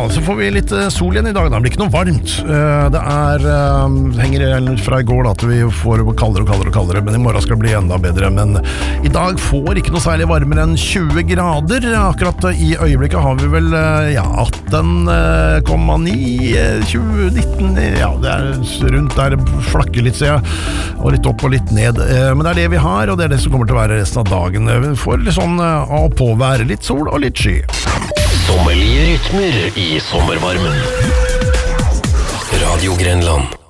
så får vi litt sol igjen i dag. Det blir ikke noe varmt. Det henger fra i går da, at vi får kaldere, men i morgen skal det bli enda bedre. Men i dag får ikke noe særlig varmere enn 20 grader. Akkurat i øyeblikket har vi vel 18,9, 20, 19, ja, det rundt der, flakker litt, ser jeg, og litt opp og litt ned. Men det det vi har, og det det som kommer til å være resten av dagen. Vi får litt sånn av og på være litt sol og litt sky. Sommerlige rytmer i sommervarmen. Radio Grenland.